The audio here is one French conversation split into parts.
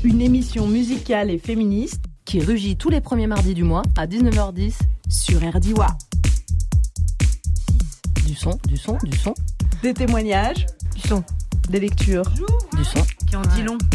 Une émission musicale et féministe qui rugit tous les premiers mardis du mois à 19h10 sur RDIWA. Du son, du son, du son. Des témoignages, du son, des lectures, du son. Qui en dit long.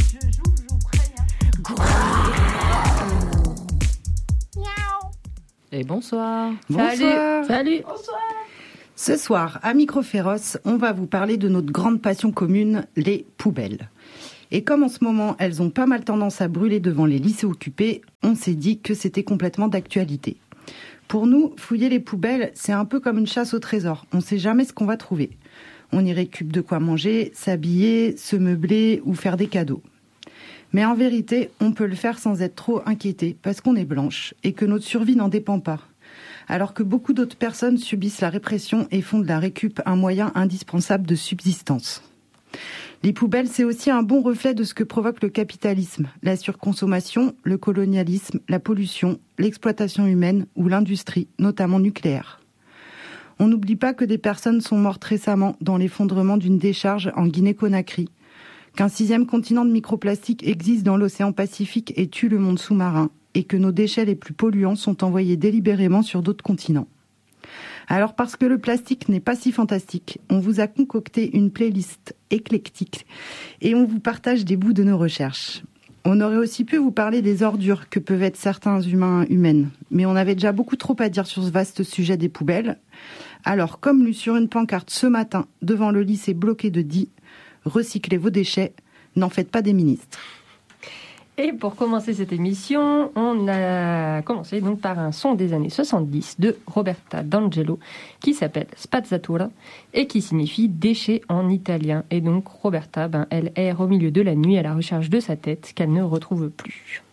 Et bonsoir. Bonsoir. Salut. Bonsoir. Ce soir, à Micro Féroce, on va vous parler de notre grande passion commune, les poubelles. Et comme en ce moment, elles ont pas mal tendance à brûler devant les lycées occupés, on s'est dit que c'était complètement d'actualité. Pour nous, fouiller les poubelles, c'est un peu comme une chasse au trésor. On ne sait jamais ce qu'on va trouver. On y récupère de quoi manger, s'habiller, se meubler ou faire des cadeaux. Mais en vérité, on peut le faire sans être trop inquiété, parce qu'on est blanche et que notre survie n'en dépend pas. Alors que beaucoup d'autres personnes subissent la répression et font de la récup un moyen indispensable de subsistance. Les poubelles, c'est aussi un bon reflet de ce que provoque le capitalisme, la surconsommation, le colonialisme, la pollution, l'exploitation humaine ou l'industrie, notamment nucléaire. On n'oublie pas que des personnes sont mortes récemment dans l'effondrement d'une décharge en Guinée-Conakry, qu'un 6e continent de microplastique existe dans l'océan Pacifique et tue le monde sous-marin, et que nos déchets les plus polluants sont envoyés délibérément sur d'autres continents. Alors parce que le plastique n'est pas si fantastique, on vous a concocté une playlist éclectique et on vous partage des bouts de nos recherches. On aurait aussi pu vous parler des ordures que peuvent être certains humains humaines, mais on avait déjà beaucoup trop à dire sur ce vaste sujet des poubelles. Alors, comme lu sur une pancarte ce matin devant le lycée bloqué de Die, recyclez vos déchets, n'en faites pas des ministres. Et pour commencer cette émission, on a commencé donc par un son des années 70 de Roberta D'Angelo qui s'appelle Spazzatura et qui signifie déchet en italien. Et donc Roberta, elle erre au milieu de la nuit à la recherche de sa tête qu'elle ne retrouve plus.